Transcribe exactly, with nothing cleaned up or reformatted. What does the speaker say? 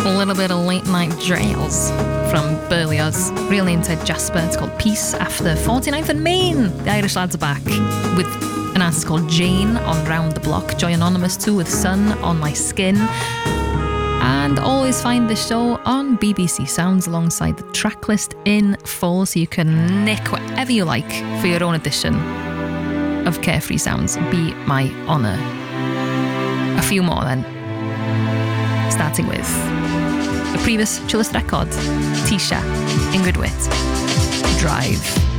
A little bit of late night jazz from Berlioz. Real name Ted Jasper. It's called Peace after forty-ninth and Main. The Irish lads are back with an artist called Jane on Round the Block. Joy Anonymous too with Sun on My Skin. And always find the show on B B C Sounds alongside the track list in full, so you can nick whatever you like for your own edition of Carefree Sounds. Be my honour. A few more then. Starting with the previous chillest record, Tisha, Ingrid Witt, Drive.